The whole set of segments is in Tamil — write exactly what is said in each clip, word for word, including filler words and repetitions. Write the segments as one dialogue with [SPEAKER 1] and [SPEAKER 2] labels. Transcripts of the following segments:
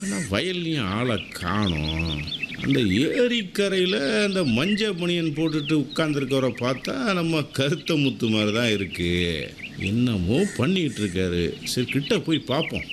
[SPEAKER 1] ஆனால் வயல்லையும் ஆளை காணோம். அந்த ஏரிக்கரையில் அந்த மஞ்சள் பனியன் போட்டுட்டு உட்காந்துருக்கவரை பார்த்தா நம்ம கருத்த முத்து மாதிரி தான் இருக்கு. என்னமோ பண்ணிக்கிட்டு இருக்காரு. சரி கிட்ட போய் பார்ப்போம்.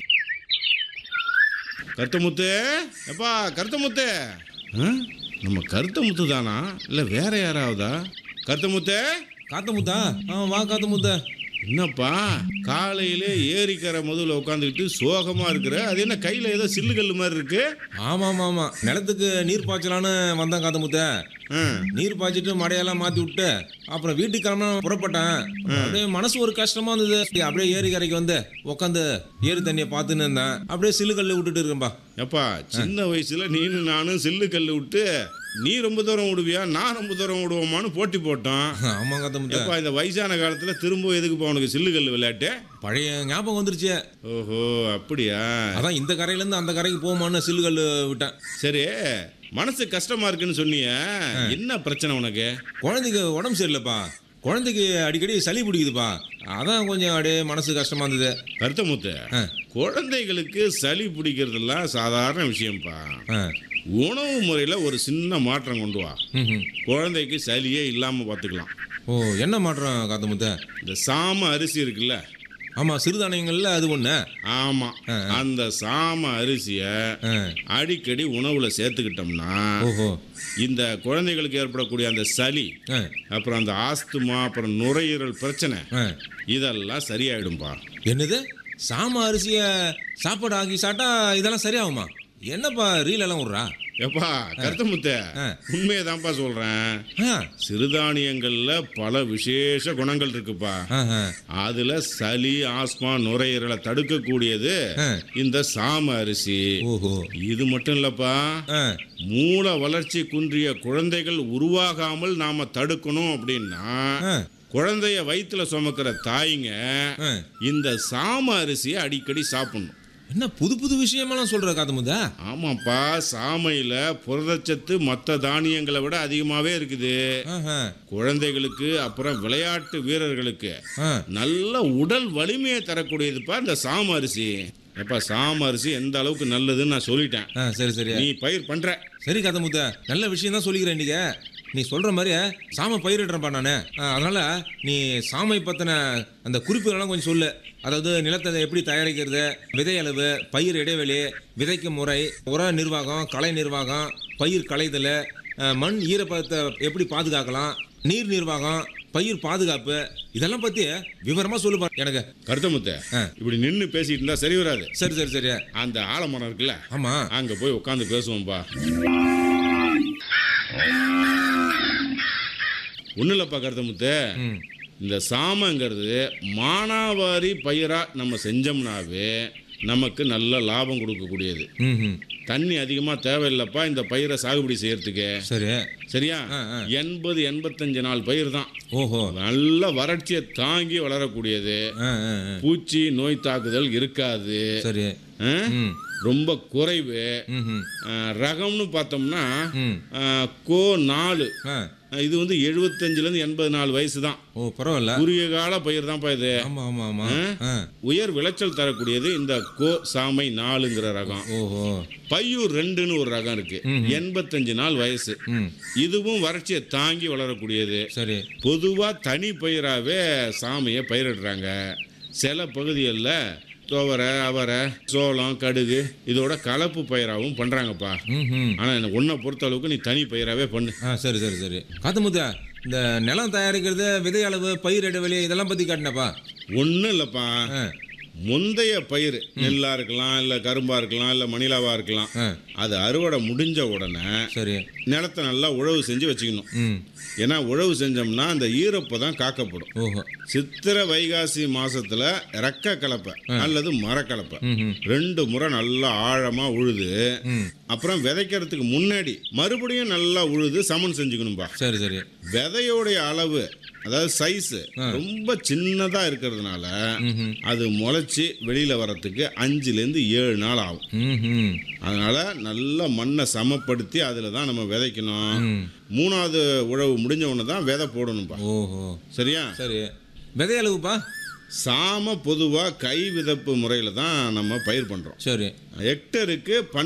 [SPEAKER 1] கருத்த முத்து, எப்பா கருத்த முத்து. ஆ, நம்ம கருத்த முத்து தானா இல்லை வேற யாராவதா? கருத்த முத்து.
[SPEAKER 2] காத்த முத்தா? ஆ வா காத்த முத்தா.
[SPEAKER 1] என்னப்பா காலையிலே ஏரிக்கரை முதல்ல உட்காந்துக்கிட்டு சோகமா இருக்கிற? அது என்ன கையில ஏதோ சில்லுகல்லு மாதிரி இருக்கு?
[SPEAKER 2] ஆமா ஆமா ஆமா, நிலத்துக்கு நீர் பாய்ச்சலான்னு வந்தேன் காத்த முத்த.
[SPEAKER 1] ஆ,
[SPEAKER 2] நீர் பாய்ச்சிட்டு மடையெல்லாம் மாத்தி விட்டு அப்புறம் வீட்டுக்கு கிளம்ப புறப்பட்டேன். அப்படியே மனசு ஒரு கஷ்டமா இருந்தது. அப்படியே ஏரி கரைக்கு வந்து உட்காந்து ஏரி தண்ணியை பார்த்துன்னு இருந்தேன். அப்படியே சில்லுகல்ல விட்டுட்டு இருக்கேன்பா.
[SPEAKER 1] எப்பா சின்ன வயசுல நீனும் நானும் சில்லு கல்லு விட்டு நீ ரொம்ப தூரம் விடுவியா நான் ரொம்ப தூரம் விடுவோமான்னு போட்டி போட்டோம்.
[SPEAKER 2] ஆமா காத்த முத்த.
[SPEAKER 1] எப்பா இந்த வயசான காலத்துல திரும்ப எதுக்குப்பா உனக்கு சில்லு கல்லு விளையாட்டு?
[SPEAKER 2] பழைய ஞாபகம் வந்துருச்சு.
[SPEAKER 1] ஓஹோ அப்படியா?
[SPEAKER 2] அதான் இந்த கரையில இருந்து அந்த கரைக்கு போமான்னு சில்லுகல்லு விட்டேன்.
[SPEAKER 1] சரி, மனசு கஷ்டமா இருக்குன்னு சொன்னிய, என்ன பிரச்சனை உனக்கு?
[SPEAKER 2] குழந்தைக்கு உடம்பு சரியில்லைப்பா. குழந்தைக்கு அடிக்கடி சளி பிடிக்குதுப்பா. அதான் கொஞ்சம் அப்படியே மனசு கஷ்டமா இருந்தது.
[SPEAKER 1] கருத்தமுத்து,
[SPEAKER 2] ஆ.
[SPEAKER 1] குழந்தைகளுக்கு சளி பிடிக்கிறதுலாம் சாதாரண விஷயம்ப்பா.
[SPEAKER 2] ஆ.
[SPEAKER 1] உணவு முறையில் ஒரு சின்ன மாற்றம் கொண்டு வா.
[SPEAKER 2] ம்ஹும்.
[SPEAKER 1] குழந்தைக்கு சளியே இல்லாமல் பார்த்துக்கலாம்.
[SPEAKER 2] ஓ, என்ன மாற்றம் காத்த முத்த?
[SPEAKER 1] இந்த சாம அரிசி இருக்குல்ல?
[SPEAKER 2] ஆமா, சிறுதானியங்கள்ல அது ஒண்ணு.
[SPEAKER 1] ஆமா, அந்த சாம அரிசியை
[SPEAKER 2] ஆ.
[SPEAKER 1] அடிக்கடி உணவுல சேர்த்துக்கிட்டோம்னா
[SPEAKER 2] ஓஹோ.
[SPEAKER 1] இந்த குழந்தைகளுக்கு ஏற்படக்கூடிய அந்த சளி,
[SPEAKER 2] ஆ.
[SPEAKER 1] அப்புறம் அந்த ஆஸ்துமா, அப்புறம் நுரையீரல் பிரச்சனை,
[SPEAKER 2] ஆ.
[SPEAKER 1] இதெல்லாம் சரியாயிடும்பா.
[SPEAKER 2] என்னது? சாம அரிசிய சாப்பாடு ஆக்கி சாப்பிட்டா இதெல்லாம் சரியாகுமா? என்னப்பா ரீல் எல்லாம் விடுறா?
[SPEAKER 1] எப்பா கருத்தமுத்த,
[SPEAKER 2] ஆ.
[SPEAKER 1] உண்மையை தான்ப்பா சொல்றேன்.
[SPEAKER 2] ஆ.
[SPEAKER 1] சிறுதானியங்கள்ல பல விசேஷ குணங்கள் இருக்குப்பா.
[SPEAKER 2] ஆஹா.
[SPEAKER 1] அதுல சளி, ஆஸ்மா, நுரையீரலை தடுக்கக்கூடியது
[SPEAKER 2] ஆ.
[SPEAKER 1] இந்த சாம அரிசி.
[SPEAKER 2] ஓஹோ.
[SPEAKER 1] இது மட்டும் இல்லப்பா,
[SPEAKER 2] ஆ.
[SPEAKER 1] மூல வளர்ச்சி குன்றிய குழந்தைகள் உருவாகாமல் நாம தடுக்கணும் அப்படின்னா
[SPEAKER 2] ஆ.
[SPEAKER 1] குழந்தைய வயிற்றுல சுமக்கிற தாய்ங்க
[SPEAKER 2] ஆ.
[SPEAKER 1] இந்த சாம அரிசியை அடிக்கடி சாப்பிடணும்.
[SPEAKER 2] என்ன புது புது விஷயமெல்லாம் சொல்ற காத்த முத்த?
[SPEAKER 1] ஆமாப்பா, சாமையில புரதச்சத்து மற்ற தானியங்களை விட அதிகமாவே இருக்குது.
[SPEAKER 2] ஆஹா.
[SPEAKER 1] குழந்தைகளுக்கு அப்புறம் விளையாட்டு வீரர்களுக்கு
[SPEAKER 2] ஆ.
[SPEAKER 1] நல்ல உடல் வலிமையை தரக்கூடியதுப்பா இந்த சாம அரிசி. எப்பா சாம அரிசி எந்த அளவுக்கு நல்லதுன்னு நான் சொல்லிட்டேன்.
[SPEAKER 2] ஆ, சரி சரி.
[SPEAKER 1] நீ பயிர் பண்ற?
[SPEAKER 2] சரி காத்த முத்த, நல்ல விஷயம் தான் சொல்லிக்கிறேன். இன்னைக்கு நீ சொல்ற மாதிரி சாமை பயிரிடுறேன்ப்பா நான். அதனால நீ சாமை பத்தின அந்த குறிப்புகளெல்லாம் கொஞ்சம் சொல்லு. அதாவது நிலத்தை எப்படி தயாரிக்கிறது, விதை அளவு, பயிர் இடைவெளி, விதைக்கும் முறை, உர நிர்வாகம், களை நிர்வாகம், பயிர் களைதல், மண் ஈரப்பதத்தை எப்படி பாதுகாக்கலாம், நீர் நிர்வாகம், பயிர் பாதுகாப்பு, இதெல்லாம் பத்தி விவரமா சொல்லுப்பா எனக்கு.
[SPEAKER 1] கருத்தமுத்த,
[SPEAKER 2] ஆ.
[SPEAKER 1] இப்படி நின்று பேசிட்டு இருந்தா சரி வராது.
[SPEAKER 2] சரி சரி சரி.
[SPEAKER 1] அந்த ஆலமரம் இருக்குல்ல,
[SPEAKER 2] ஆமா,
[SPEAKER 1] அங்க போய் உட்காந்து பேசுவோம்பா. ஒன்றும் இல்லைப்பா கருத்தமுத்து,
[SPEAKER 2] ம்.
[SPEAKER 1] இந்த சாமங்கிறது மானாவாரி பயிராக நம்ம செஞ்சோம்னாவே நமக்கு நல்ல லாபம் கொடுக்கக்கூடியது.
[SPEAKER 2] ம்.
[SPEAKER 1] தண்ணி அதிகமாக தேவையில்லைப்பா இந்த பயிரை சாகுபடி செய்யறதுக்கு.
[SPEAKER 2] சரி.
[SPEAKER 1] சரியா?
[SPEAKER 2] ஆ, ஆ.
[SPEAKER 1] எண்பது எண்பத்தஞ்சு நாள் பயிர் தான்.
[SPEAKER 2] ஓஹோ.
[SPEAKER 1] நல்ல வறட்சியை தாங்கி வளரக்கூடியது.
[SPEAKER 2] ஆ, ஆ, ஆ.
[SPEAKER 1] பூச்சி நோய் தாக்குதல் இருக்காது.
[SPEAKER 2] சரி.
[SPEAKER 1] ஆ?
[SPEAKER 2] ம்.
[SPEAKER 1] ரொம்ப குறைவு.
[SPEAKER 2] ம்.
[SPEAKER 1] ஆ, ரகம்னு பார்த்தோம்னா
[SPEAKER 2] ம்.
[SPEAKER 1] ஆ, கோ நாலு,
[SPEAKER 2] ஆ.
[SPEAKER 1] இது வந்து எழுபத்தஞ்சுலேருந்து எண்பது நாலு வயசு தான்.
[SPEAKER 2] ஓ, பரவாயில்ல.
[SPEAKER 1] குறுகிய கால பயிர் தான்ப்பா இது.
[SPEAKER 2] ஆமா ஆமா ஆமா. ஆ.
[SPEAKER 1] உயர் விளைச்சல் தரக்கூடியது இந்த கோ சாமை நாலுங்கிற ரகம்.
[SPEAKER 2] ஓஹோ.
[SPEAKER 1] பையூர் ரெண்டுன்னு ஒரு ரகம் இருக்கு, எண்பத்தஞ்சு நாள் வயசு.
[SPEAKER 2] ம்.
[SPEAKER 1] இதுவும் வறட்சியை தாங்கி வளரக்கூடியது.
[SPEAKER 2] சரி.
[SPEAKER 1] பொதுவா தனி பயிராகவே சாமையை பயிரிடுறாங்க. சில பகுதிகளில் துவரை, அவரை, சோளம், கடுகு இதோட கலப்பு பயிராகவும் பண்றாங்கப்பா.
[SPEAKER 2] ம்.
[SPEAKER 1] ஆனா எனக்கு உன்னை பொறுத்த அளவுக்கு நீ தனி பயிராகவே பண்ணு.
[SPEAKER 2] ஆ, சரி சரி சரி. காத்தமுத்தா, இந்த நிலம் தயாரிக்கிறது, விதை அளவு, பயிர் இடைவெளி, இதெல்லாம் பத்தி காட்டினப்பா.
[SPEAKER 1] ஒன்றும் இல்லைப்பா,
[SPEAKER 2] ஆ.
[SPEAKER 1] முந்தைய பயிர் நெல்லா இருக்கலாம், இல்லை கரும்பா இருக்கலாம், இல்லை மணிலாவா இருக்கலாம்.
[SPEAKER 2] ஆ.
[SPEAKER 1] அது அறுவடை முடிஞ்ச உடனே
[SPEAKER 2] சரி.
[SPEAKER 1] நிலத்தை நல்லா உழவு செஞ்சு வச்சுக்கணும்.
[SPEAKER 2] ம்.
[SPEAKER 1] ஏன்னா உழவு செஞ்சோம்னா அந்த ஈரப்பதம் காக்கப்படும்.
[SPEAKER 2] ஓஹோ.
[SPEAKER 1] சித்திரை வைகாசி மாசத்துல ரெக்க கலப்பை அல்லது மரக்கலப்பை
[SPEAKER 2] ம்.
[SPEAKER 1] ரெண்டு முறை நல்லா ஆழமா உழுது,
[SPEAKER 2] ம்.
[SPEAKER 1] அப்புறம் விதைக்கிறதுக்கு முன்னாடி மறுபடியும் நல்லா உழுது சமன் செஞ்சுக்கணும்பா.
[SPEAKER 2] சரி சரி.
[SPEAKER 1] விதையோடைய அளவு, அதாவது சைஸ் ரொம்ப சின்னதா இருக்கிறதுனால
[SPEAKER 2] ம்.
[SPEAKER 1] அது முளைச்சி வெளியில வர்றதுக்கு அஞ்சுல இருந்து ஏழு நாள் ஆகும்.
[SPEAKER 2] ம்.
[SPEAKER 1] அதனால நல்ல மண்ணை சமப்படுத்தி அதுல தான் நம்ம விதைக்கணும்.
[SPEAKER 2] ம்.
[SPEAKER 1] மூணாவது உழவு முடிஞ்ச உடனே தான் விதை போடணும்பா.
[SPEAKER 2] ஓஹோ.
[SPEAKER 1] சரியா?
[SPEAKER 2] சரி. விதை அளவுப்பா?
[SPEAKER 1] சாம பொதுவாக கை விதப்பு முறையில் தான் நம்ம பயிர் பண்ணுறோம்.
[SPEAKER 2] சரி.
[SPEAKER 1] ஹெக்டருக்கு